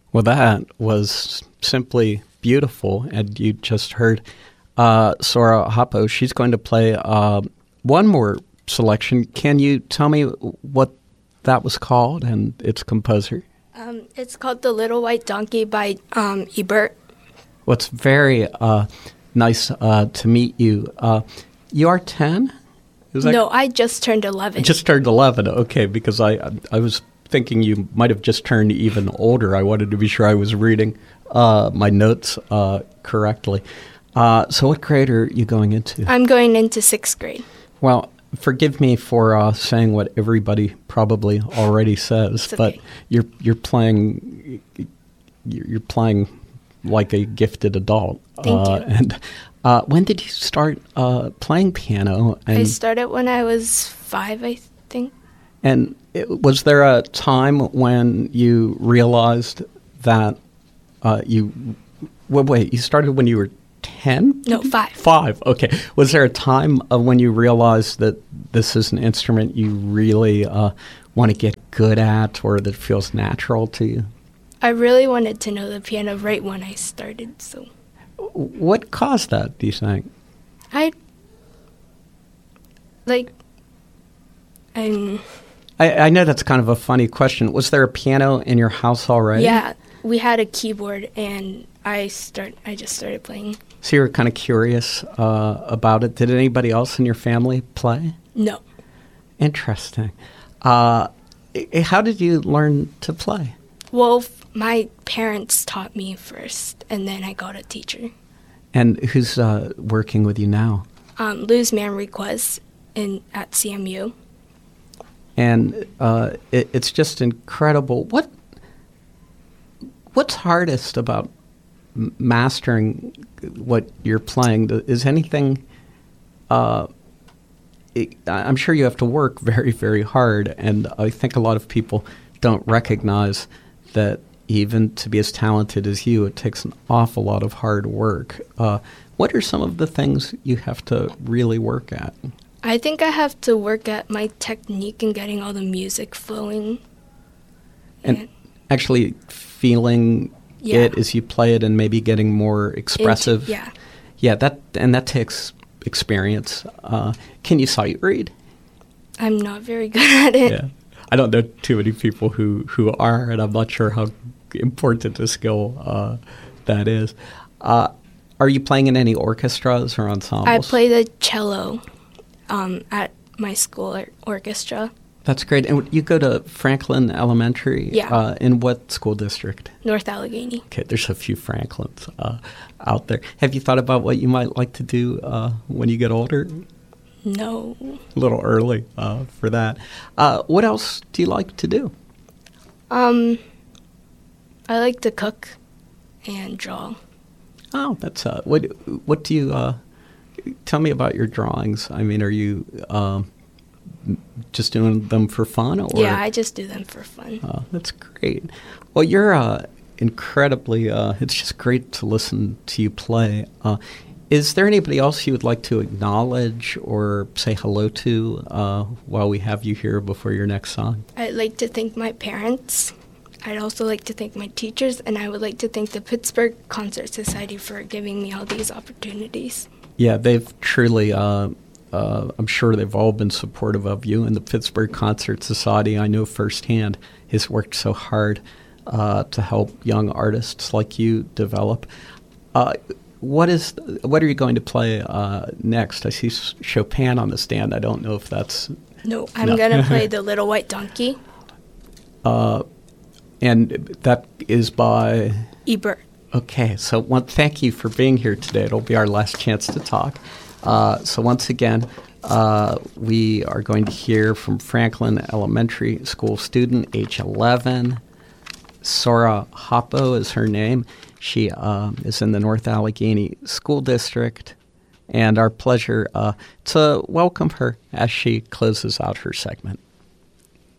Well, that was simply beautiful. And you just heard Sora Hoppo. She's going to play one more selection. Can you tell me what that was called and its composer? It's called The Little White Donkey by Ebert. Well, it's very nice to meet you. You are 10? No, I just turned 11. Just turned 11, okay, because I was thinking you might have just turned even older. I wanted to be sure I was reading my notes correctly. So what grade are you going into? I'm going into 6th grade. Well, forgive me for saying what everybody probably already says, okay. But you're playing like a gifted adult. Thank you. And when did you start playing piano? I started when I was 5, I think. And was there a time when you realized that you started when you were 10? No, 5. 5, okay. Was there a time when you realized that this is an instrument you really want to get good at or that feels natural to you? I really wanted to know the piano right when I started, so. What caused that, do you think? I know that's kind of a funny question. Was there a piano in your house already? Yeah, we had a keyboard, and I just started playing. So you were kind of curious about it. Did anybody else in your family play? No. Interesting. How did you learn to play? Well, my parents taught me first, and then I got a teacher. And who's working with you now? Luz Manriquez at CMU. And it's just incredible. What's hardest about mastering what you're playing? Is anything? I'm sure you have to work very, very hard, and I think a lot of people don't recognize that even to be as talented as you, it takes an awful lot of hard work. What are some of the things you have to really work at? I think I have to work at my technique and getting all the music flowing. And actually feeling it as you play it and maybe getting more expressive. Yeah, that takes experience. Can you sight read? I'm not very good at it. Yeah. I don't know too many people who are, and I'm not sure how important a skill that is. Are you playing in any orchestras or ensembles? I play the cello at my school orchestra. That's great. And you go to Franklin Elementary? Yeah. In what school district? North Allegheny. Okay, there's a few Franklins out there. Have you thought about what you might like to do when you get older? No. A little early for that. What else do you like to do? I like to cook and draw. Oh, that's what do you tell me about your drawings? I mean, are you just doing them for fun? Or? Yeah, I just do them for fun. That's great. Well, you're incredibly. It's just great to listen to you play. Is there anybody else you would like to acknowledge or say hello to while we have you here before your next song? I'd like to thank my parents. I'd also like to thank my teachers, and I would like to thank the Pittsburgh Concert Society for giving me all these opportunities. Yeah, they've truly, I'm sure they've all been supportive of you. And the Pittsburgh Concert Society, I know firsthand, has worked so hard to help young artists like you develop. What are you going to play next? I see Chopin on the stand. I don't know if that's... No, I'm going to play The Little White Donkey. And that is by... Ebert. Okay, so thank you for being here today. It'll be our last chance to talk. So once again, we are going to hear from Franklin Elementary School student, age 11. Sora Hoppo is her name. She is in the North Allegheny School District, and our pleasure to welcome her as she closes out her segment.